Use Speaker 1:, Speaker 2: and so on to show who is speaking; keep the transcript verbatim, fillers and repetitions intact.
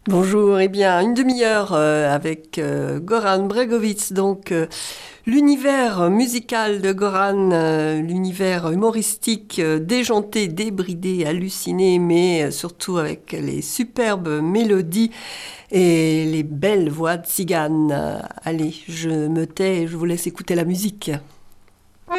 Speaker 1: Bonjour, eh bien, une demi-heure euh, avec euh, Goran Bregovic, donc euh, l'univers musical de Goran, euh, l'univers humoristique, euh, déjanté, débridé, halluciné, mais euh, surtout avec les superbes mélodies et les belles voix de Tzigane. Euh, allez, je me tais et je vous laisse écouter la musique.